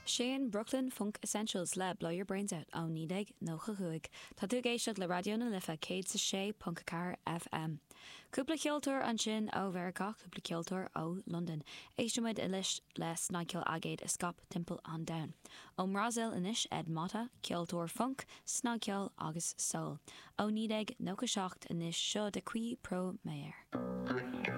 Séan Brooklyn Funk Essentials le Blow Your Brains Out ó 9:9. Tá tú géisteach le radio na lifa 106.4 FM. Cúpla ceoltóir an sin ó Veracach, cúpla ceoltóir ó London. Éistemuid I lis le snáiciil agéid Scop Timple on Down. Ó Mrásil inis Ed Mata, ceoltóir funk, snáiciil agus soul. Ó 9:9 inis seo de Qui Pro Mayor.